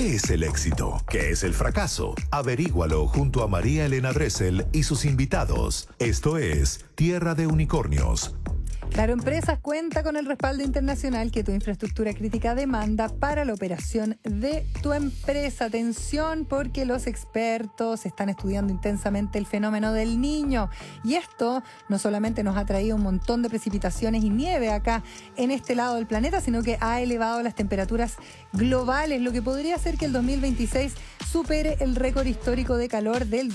¿Qué es el éxito? ¿Qué es el fracaso? Averígualo junto a María Elena Dressel y sus invitados. Esto es Tierra de Unicornios. Claro Empresas cuenta con el respaldo internacional que tu infraestructura crítica demanda para la operación de tu empresa. Atención, porque los expertos están estudiando intensamente el fenómeno del Niño. Y esto no solamente nos ha traído un montón de precipitaciones y nieve acá en este lado del planeta, sino que ha elevado las temperaturas globales, lo que podría hacer que el 2026 supere el récord histórico de calor del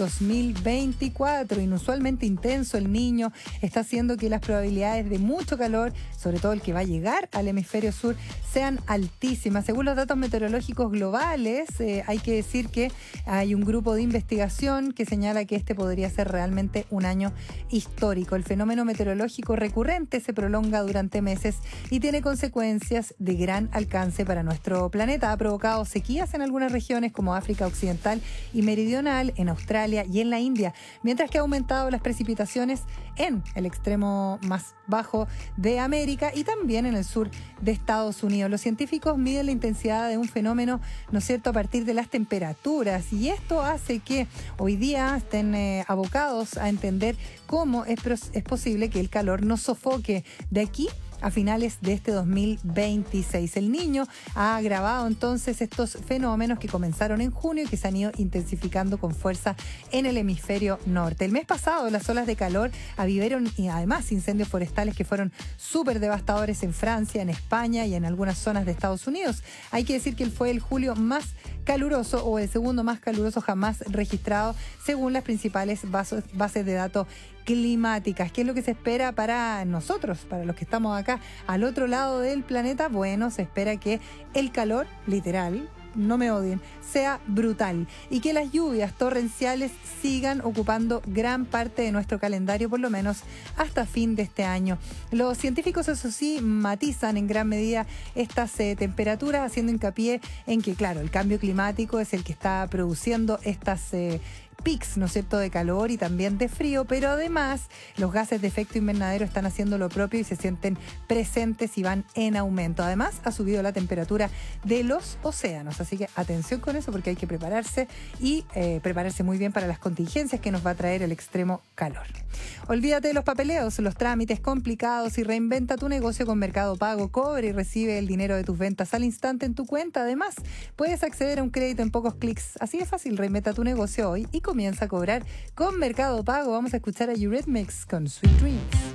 2024. Inusualmente intenso el Niño está haciendo que las probabilidades de mucho calor, sobre todo el que va a llegar al hemisferio sur, sean altísimas. Según los datos meteorológicos globales, hay que decir que hay un grupo de investigación que señala que este podría ser realmente un año histórico. El fenómeno meteorológico recurrente se prolonga durante meses y tiene consecuencias de gran alcance para nuestro planeta. Ha provocado sequías en algunas regiones como África Occidental y Meridional, en Australia y en la India, mientras que ha aumentado las precipitaciones en el extremo más bajo de América y también en el sur de Estados Unidos. Los científicos miden la intensidad de un fenómeno, ¿no es cierto?, a partir de las temperaturas, y esto hace que hoy día estén abocados a entender cómo es posible que el calor nos sofoque de aquí a finales de este 2026. El Niño ha agravado entonces estos fenómenos que comenzaron en junio y que se han ido intensificando con fuerza en el hemisferio norte. El mes pasado las olas de calor avivieron y además incendios forestales que fueron súper devastadores en Francia, en España y en algunas zonas de Estados Unidos. Hay que decir que fue el julio más caluroso o el segundo más caluroso jamás registrado según las principales bases de datos climáticas. ¿Qué es lo que se espera para nosotros, para los que estamos acá al otro lado del planeta? Bueno, se espera que el calor, literal, no me odien, sea brutal y que las lluvias torrenciales sigan ocupando gran parte de nuestro calendario, por lo menos hasta fin de este año. Los científicos, eso sí, matizan en gran medida estas temperaturas, haciendo hincapié en que, claro, el cambio climático es el que está produciendo estas pics, ¿no es cierto?, de calor y también de frío, pero además los gases de efecto invernadero están haciendo lo propio y se sienten presentes y van en aumento. Además, ha subido la temperatura de los océanos, así que atención con eso porque hay que prepararse y prepararse muy bien para las contingencias que nos va a traer el extremo calor. Olvídate de los papeleos, los trámites complicados y reinventa tu negocio con Mercado Pago. Cobra y recibe el dinero de tus ventas al instante en tu cuenta. Además, puedes acceder a un crédito en pocos clics. Así de fácil, reinventa tu negocio hoy y comienza a cobrar con Mercado Pago. Vamos a escuchar a Eurythmics con Sweet Dreams.